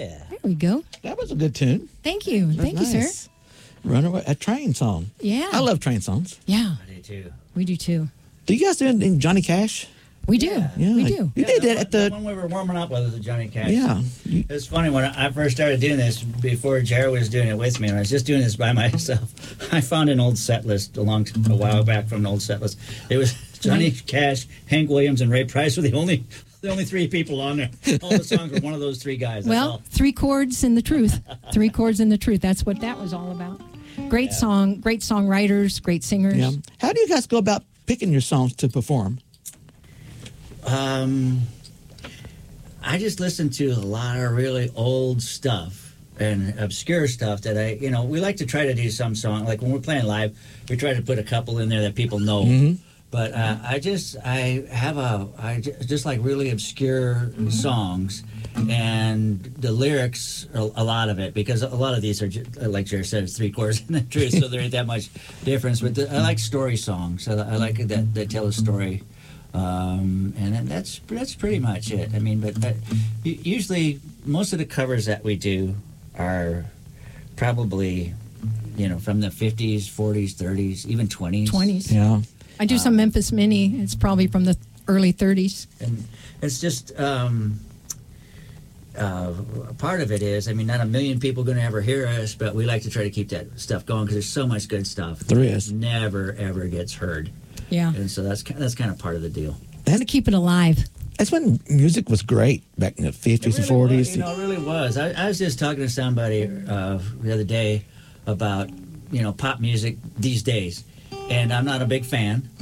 Yeah. There we go. That was a good tune. Thank you. That's Thank you, sir. nice. Runaway, a train song. Yeah. I love train songs. Yeah, I do too. we do too. Do you guys do it in Johnny Cash? We do. Yeah. We do. You did that at the the. one we were warming up with was Johnny Cash. Yeah. It's funny when I first started doing this. Before Jared was doing it with me, when I was just doing this by myself, I found an old set list a while back from an old set list. It was Johnny Cash, Hank Williams, and Ray Price were the only three people on there. All the songs were one of those three guys. Well, 3 chords in the truth. 3 chords in the truth. That's what that was all about. Great song, great songwriters, great singers. Yeah. How do you guys go about picking your songs to perform? I just listen to a lot of really old stuff and obscure stuff that we like to try to do some song. Like when we're playing live, we try to put a couple in there that people know. Mm-hmm. But I just like really obscure songs, and the lyrics, a lot of it, because a lot of these are, like Jared said, it's 3 chords in the truth, so there ain't that much difference. But I like story songs. I like that tell a story. And then that's pretty much it. I mean, but usually most of the covers that we do are probably, from the 50s, 40s, 30s, even 20s. 20s. Yeah. I do some Memphis Mini. It's probably from the early 30s. And it's just part of it is, not a million people going to ever hear us, but we like to try to keep that stuff going because there's so much good stuff. There is. Never ever gets heard. Yeah. And so that's kind of part of the deal. To keep it alive. That's when music was great back in the 50s and 40s. Was, it really was. I was just talking to somebody the other day about, pop music these days. And I'm not a big fan.